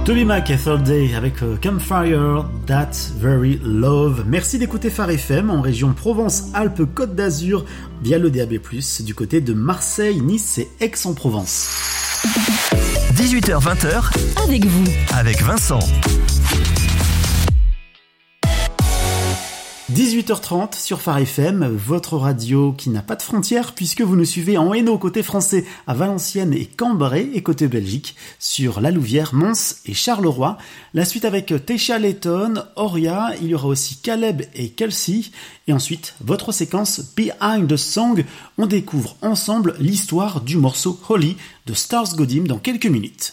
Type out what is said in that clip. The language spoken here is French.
Toby Mac et Third Day avec Campfire, That Very Love. Merci d'écouter Phare FM en région Provence-Alpes-Côte d'Azur via le DAB+, du côté de Marseille, Nice et Aix-en-Provence. 18h-20h avec vous, avec Vincent. 18h30 sur Phare FM, votre radio qui n'a pas de frontières puisque vous nous suivez en Hainaut côté français à Valenciennes et Cambrai et côté Belgique sur La Louvière, Mons et Charleroi. La suite avec Tesha Layton, Oria, il y aura aussi Caleb et Kelsey. Et ensuite, votre séquence Behind the Song, on découvre ensemble l'histoire du morceau Holly de Stars Godim dans quelques minutes.